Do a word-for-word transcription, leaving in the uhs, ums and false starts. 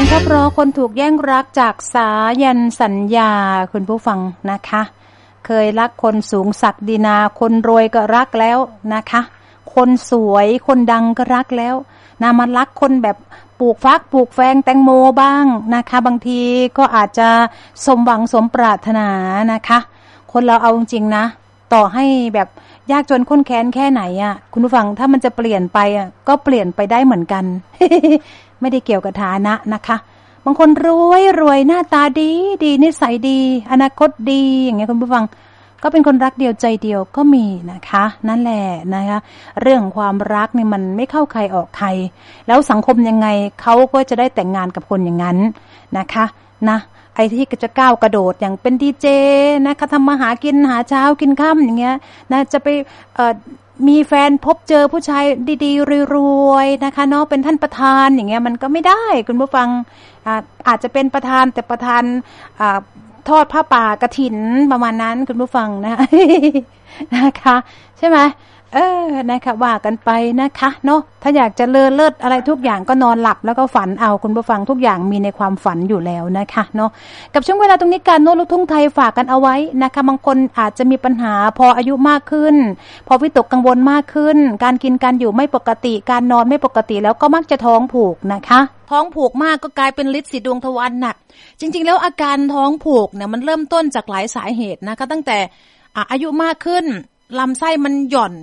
งเพราะคนถูกแย่งรักจากสายันสัญญาคุณผู้ฟังนะคะเคยรักคนสูงศักดินาคนรวยก็รักแล้วนะคะคนสวยคนดังก็รักแล้วนะมารักคนแบบปลูกฟักปลูกแฟงแตงโมบ้างนะคะบางทีก็อาจจะสมหวังสมปรารถนานะคะคนเราเอาจริงๆนะต่อให้แบบยากจนข้นแค้นแค่ไหนอ่ะคุณผู้ฟังถ้ามันจะเปลี่ยนไปอ่ะก็เปลี่ยนไปได้เหมือนกัน ไม่ได้เกี่ยวกับฐานะนะคะบางคนรวยรวยหน้าตาดีดีนิสัยดีอนาคตดีอย่างเงี้ยคุณผู้ฟังก็เป็นคนรักเดียวใจเดียวก็มีนะคะนั่นแหละนะคะเรื่องความรักเนี่ยมันไม่เข้าใครออกใครแล้วสังคมยังไงเขาก็จะได้แต่งงานกับคนอย่างนั้นนะคะนะไอ้ที่จะก้าวกระโดดอย่างเป็นดีเจนะคะทำมาหากินหาเช้ากินค่ำอย่างเงี้ยนะจะไปเอ่อมีแฟนพบเจอผู้ชายดีๆรวยๆนะคะเนาะเป็นท่านประธานอย่างเงี้ยมันก็ไม่ได้คุณผู้ฟังอ่าอาจจะเป็นประธานแต่ประธานอ่าทอดผ้าป่ากฐินประมาณนั้นคุณผู้ฟังนะ นะคะใช่ไหมเออนะคะว่ากันไปนะคะเนาะถ้าอยากจะเลอเลิศอะไรทุกอย่างก็นอนหลับแล้วก็ฝันเอาคุณผู้ฟังทุกอย่างมีในความฝันอยู่แล้วนะคะเนาะกับช่วงเวลาตรงนี้การโน้ตลูกทุ่งไทยฝากกันเอาไว้นะคะบางคนอาจจะมีปัญหาพออายุมากขึ้นพอวิตกกังวลมากขึ้นการกินการอยู่ไม่ปกติการนอนไม่ปกติแล้วก็มักจะท้องผูกนะคะท้องผูกมากก็กลายเป็นฤทธิ์สีดวงทวารหนักจริงๆแล้วอาการท้องผูกเนี่ยมันเริ่มต้นจากหลายสาเหตุนะคะตั้งแต่อายุมากขึ้นลำไส้มันหย่อน